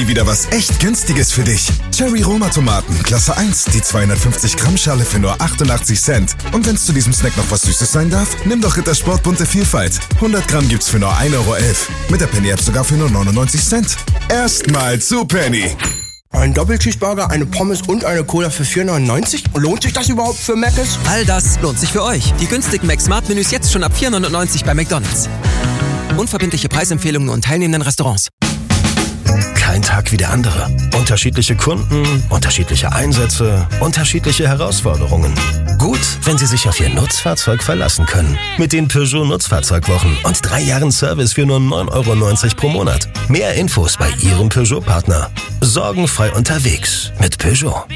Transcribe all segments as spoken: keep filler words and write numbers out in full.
Penny wieder was echt Günstiges für dich. Cherry Roma Tomaten, Klasse eins, die zweihundertfünfzig Gramm Schale für nur achtundachtzig Cent. Und wenn es zu diesem Snack noch was Süßes sein darf, nimm doch Rittersport bunte Vielfalt. hundert Gramm gibt's für nur ein Euro elf. Mit der Penny-App sogar für nur neunundneunzig Cent. Erstmal zu Penny. Ein Doppelcheeseburger, eine Pommes und eine Cola für vier neunundneunzig? Lohnt sich das überhaupt für Mc's? All das lohnt sich für euch. Die günstigen Mac-Smart-Menüs jetzt schon ab vier neunundneunzig bei McDonald's. Unverbindliche Preisempfehlungen und teilnehmenden Restaurants. Kein Tag wie der andere. Unterschiedliche Kunden, unterschiedliche Einsätze, unterschiedliche Herausforderungen. Gut, wenn Sie sich auf Ihr Nutzfahrzeug verlassen können. Mit den Peugeot Nutzfahrzeugwochen und drei Jahren Service für nur neun Euro neunzig pro Monat. Mehr Infos bei Ihrem Peugeot-Partner. Sorgenfrei unterwegs mit Peugeot.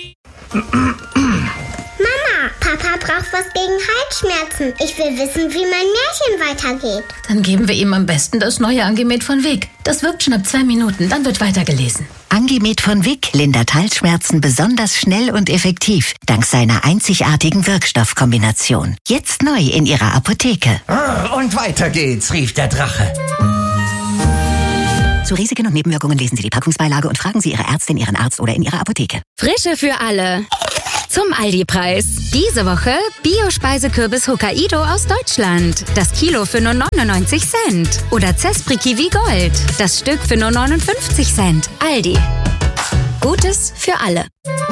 Papa braucht was gegen Halsschmerzen. Ich will wissen, wie mein Märchen weitergeht. Dann geben wir ihm am besten das neue Angemet von Vic. Das wirkt schon ab zwei Minuten, dann wird weitergelesen. Angemet von Vic lindert Halsschmerzen besonders schnell und effektiv, dank seiner einzigartigen Wirkstoffkombination. Jetzt neu in Ihrer Apotheke. Und weiter geht's, rief der Drache. Zu Risiken und Nebenwirkungen lesen Sie die Packungsbeilage und fragen Sie Ihre Ärztin, Ihren Arzt oder in Ihrer Apotheke. Frische für alle. Zum Aldi-Preis. Diese Woche Bio-Speisekürbis Hokkaido aus Deutschland. Das Kilo für nur neunundneunzig Cent. Oder Zespri Kiwi Gold. Das Stück für nur neunundfünfzig Cent. Aldi. Gutes für alle.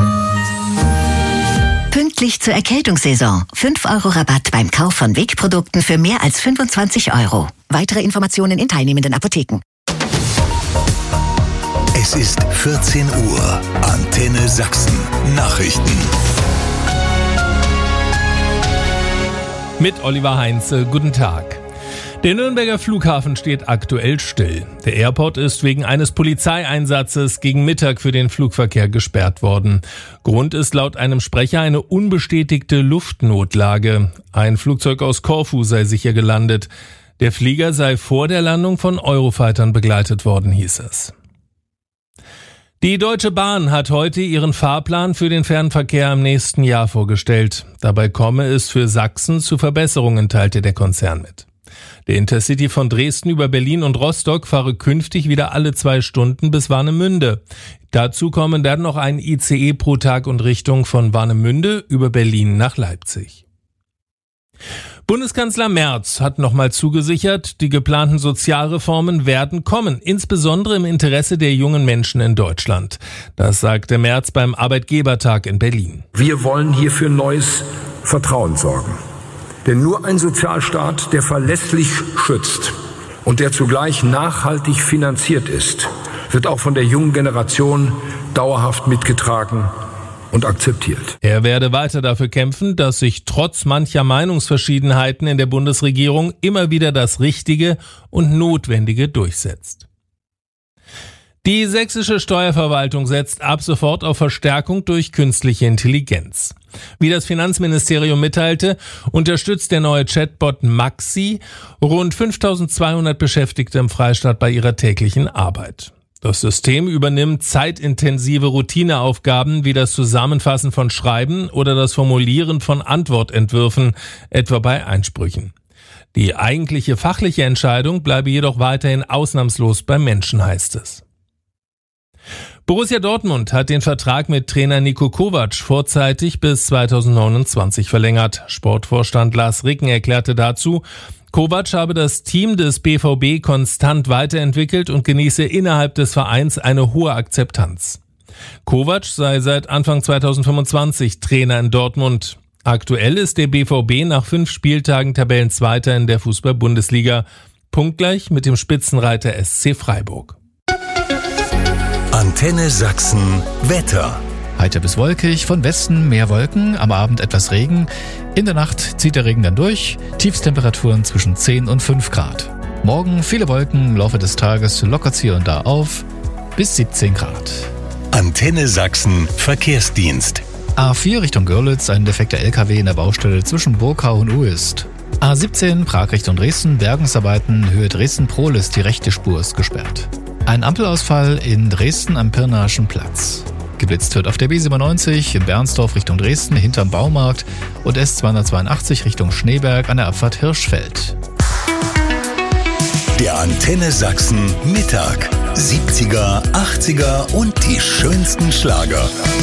Pünktlich zur Erkältungssaison. fünf Euro Rabatt beim Kauf von Vic-Produkten für mehr als fünfundzwanzig Euro. Weitere Informationen in teilnehmenden Apotheken. Es ist vierzehn Uhr. Antenne Sachsen. Nachrichten. Mit Oliver Heinze. Guten Tag. Der Nürnberger Flughafen steht aktuell still. Der Airport ist wegen eines Polizeieinsatzes gegen Mittag für den Flugverkehr gesperrt worden. Grund ist laut einem Sprecher eine unbestätigte Luftnotlage. Ein Flugzeug aus Korfu sei sicher gelandet. Der Flieger sei vor der Landung von Eurofightern begleitet worden, hieß es. Die Deutsche Bahn hat heute ihren Fahrplan für den Fernverkehr im nächsten Jahr vorgestellt. Dabei komme es für Sachsen zu Verbesserungen, teilte der Konzern mit. Der Intercity von Dresden über Berlin und Rostock fahre künftig wieder alle zwei Stunden bis Warnemünde. Dazu kommen dann noch ein I C E pro Tag und Richtung von Warnemünde über Berlin nach Leipzig. Bundeskanzler Merz hat nochmal zugesichert, die geplanten Sozialreformen werden kommen, insbesondere im Interesse der jungen Menschen in Deutschland. Das sagte Merz beim Arbeitgebertag in Berlin. Wir wollen hier für neues Vertrauen sorgen. Denn nur ein Sozialstaat, der verlässlich schützt und der zugleich nachhaltig finanziert ist, wird auch von der jungen Generation dauerhaft mitgetragen und akzeptiert. Er werde weiter dafür kämpfen, dass sich trotz mancher Meinungsverschiedenheiten in der Bundesregierung immer wieder das Richtige und Notwendige durchsetzt. Die sächsische Steuerverwaltung setzt ab sofort auf Verstärkung durch künstliche Intelligenz. Wie das Finanzministerium mitteilte, unterstützt der neue Chatbot Maxi rund fünftausendzweihundert Beschäftigte im Freistaat bei ihrer täglichen Arbeit. Das System übernimmt zeitintensive Routineaufgaben wie das Zusammenfassen von Schreiben oder das Formulieren von Antwortentwürfen, etwa bei Einsprüchen. Die eigentliche fachliche Entscheidung bleibe jedoch weiterhin ausnahmslos beim Menschen, heißt es. Borussia Dortmund hat den Vertrag mit Trainer Niko Kovac vorzeitig bis zweitausendneunundzwanzig verlängert. Sportvorstand Lars Ricken erklärte dazu, Kovac habe das Team des B V B konstant weiterentwickelt und genieße innerhalb des Vereins eine hohe Akzeptanz. Kovac sei seit Anfang zweitausendfünfundzwanzig Trainer in Dortmund. Aktuell ist der B V B nach fünf Spieltagen Tabellenzweiter in der Fußball-Bundesliga, punktgleich mit dem Spitzenreiter S C Freiburg. Antenne Sachsen Wetter. Heiter bis wolkig, von Westen mehr Wolken, am Abend etwas Regen. In der Nacht zieht der Regen dann durch, Tiefstemperaturen zwischen zehn und fünf Grad. Morgen viele Wolken, im Laufe des Tages lockert hier und da auf, bis siebzehn Grad. Antenne Sachsen Verkehrsdienst. A vier Richtung Görlitz, ein defekter L K W in der Baustelle zwischen Burkau und Uist. A siebzehn Prag Richtung Dresden, Bergungsarbeiten, Höhe Dresden-Prohlis, die rechte Spur ist gesperrt. Ein Ampelausfall in Dresden am Pirnaischen Platz. Geblitzt wird auf der B siebenundneunzig in Bernsdorf Richtung Dresden hinterm Baumarkt und S zweihundertzweiundachtzig Richtung Schneeberg an der Abfahrt Hirschfeld. Der Antenne Sachsen Mittag. siebziger, achtziger und die schönsten Schlager.